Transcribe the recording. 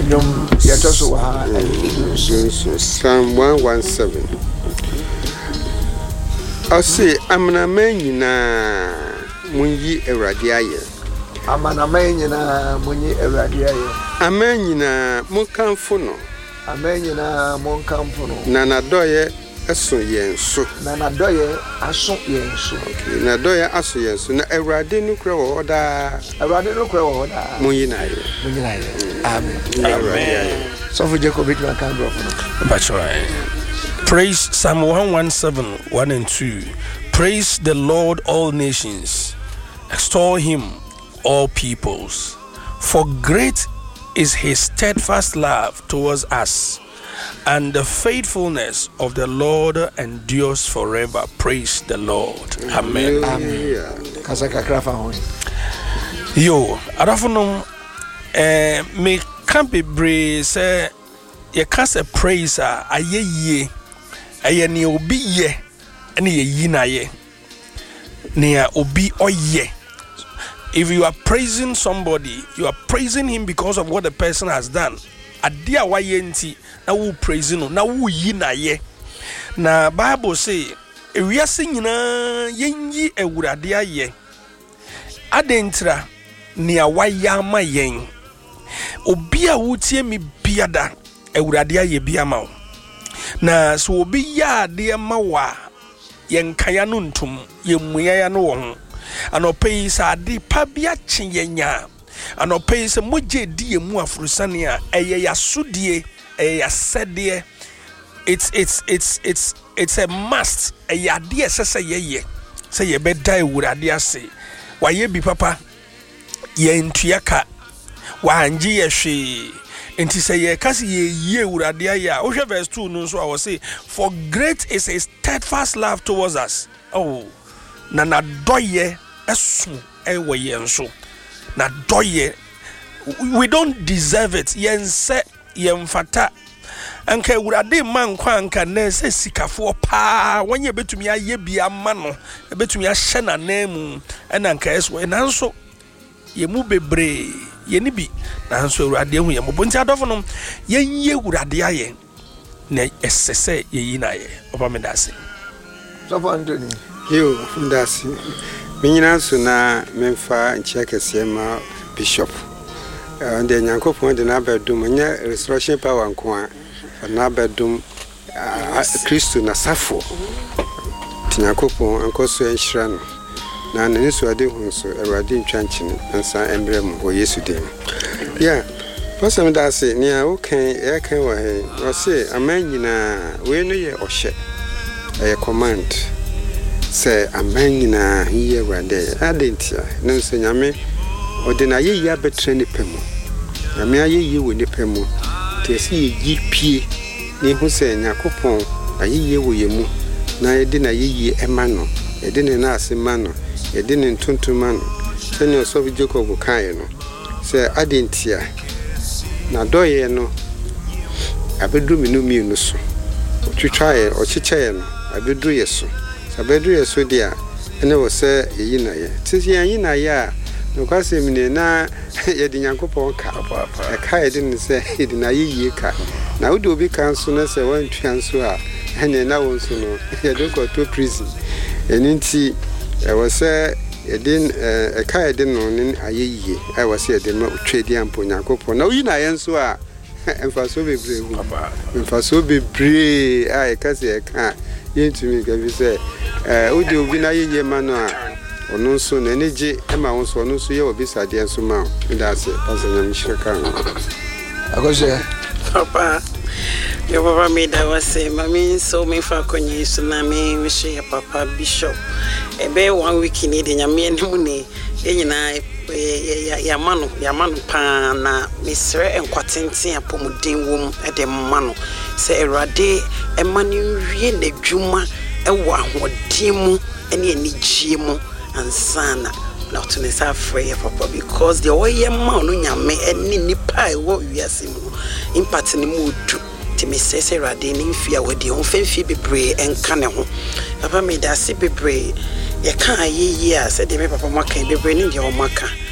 Nyom yɛtɔ wa Psalm 117. Ɔse amanaman nyinaa munyi Awurade ayɛ. Amanaman nyinaa munyi Awurade ayɛ. Aman nyinaa monkamfo no. Aman nyinaa monkamfo no. Na nadɔyɛ aso yɛn so. Na nadɔyɛ aso yɛn so. Na nadɔyɛ aso yɛn so. Na Awurade no kura wɔ hɔ daa. Awurade no kura wɔ hɔ daa. Munyi na ayɛ. Munyi na ayɛ. Amen. Amen. So for Jacob it can go for. That's right. Praise Psalm 117, 1 and 2. Praise the Lord, all nations. Extol him, all peoples. For great is his steadfast love towards us, and the faithfulness of the Lord endures forever. Praise the Lord. Amen. Amen. Yo, Arafono, me can't be brave, say, you can't say praise, ye. Aye ni obi ye ani ye yina ye ni obi oye. If you are praising somebody, you are praising him because of what the person has done. Adia wa ye nti na wo praising no na wo yina ye. Na Bible say ewiase nyina yenyi Awurade aye. Adentra ni awaya ma yen. Obi a wotie mi biada Awurade aye biama wo. Na so obi ya de ma wa yenkaya no ntum yemuya ya no won anopai sa de pa bia kye yenya anopai se moje di emu afurusane a eye ya sodie eye ya sede it's a must eye ade esese yeye se ye beda Awurade ase wa ye bi papa ye ntuaka wa anje ye hwe. Enti say ye kasi ye Awurade aya. Ohwe verse 2 no so I was say, for great is his steadfast love towards us. Oh, na doye esu ewe yen so. Na doye, we don't deserve it. Yen se yen fata. Anka Awurade man kwa anka na se sikafo pa wanye betumi aye bia ma no. Betumi ahye na nemu ena anka eso. Nanso ye mu bebre ye ni bi nanso Awurade hu ye mo bonti adofo no ye ye Awurade aye na esese ye yi na ye oba me dase so for Anthony yo ndase me nyina so na memfa nchekese ma bishop ande Nyankopon de na bedum nya restoration power nko a na bedum Kristo na safo Nyankopon ankoso enhira no na ne so ade hu so Awurade ntwanchine ansa embrem wo Yesu dem yeah pastor da say nia wo kan e kan wa he wo say amanyina we no ye ohye e command say amanyina hiye Awurade adentia no so nyame odina ye ya betre ne pemu nyame aye ye wo ne pemu te se ye pie ne hu say Yakopon aye ye wo ye mu na ye de na ye ye ema no ye de ne na asema no ye de ne ntontoma no sene osobi Jacob kan no se adentia na doye no abedu minumi no so otwitwae ochichae no abedu yeso abedu yeso dia ene wo se yeyi na ye tisi yeyi na ye a no kwase mine na ye de Nyankopon ka e ka ye de ne se ye de na ye ka na wo de obi kan so na se wan twan so a ene na won so no ye de ko to prison eninti e wo se edin eka edin no ne ayeye I was say de ma twedi ampo Nyankopon na oyi na ye nso a emfa so bebre hu emfa so bebre a eka se eka yentumi ga bi se odi obi na yeye ma no a ono nso na neje ema won so ono nso ye obi sade nso ma nda se pastor nyam shirika akose papa yo baba me da wase mami so me fa konyi so na me wish ya papa bishop ebe 1 week ni de nyame anim ne enyina ya mano pa na misre enkwatenten apomuden wom e de mano se Awurade e mani wie na dwuma e wo ahodin mu ene anigye mu ansana na to ne sa free papa because the oye ma no nyame ene nipa e wo wiase mu impact ni mu du ti me se Awurade ni mfia wadi on femfi bebre enka ne ho papa me da se bebre ye kan aye a se de me papa maka bebre ni de o maka